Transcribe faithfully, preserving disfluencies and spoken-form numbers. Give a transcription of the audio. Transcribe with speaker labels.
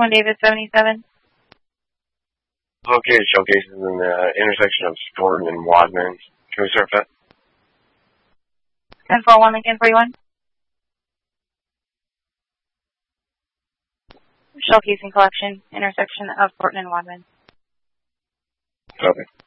Speaker 1: one Davis seventy-seven.
Speaker 2: Located shell cases in the intersection of Thornton and Wadman. Can we start that?
Speaker 1: ten four one Lincoln forty-one. Shell casing collection, intersection of Thornton and Wadman.
Speaker 2: Copy.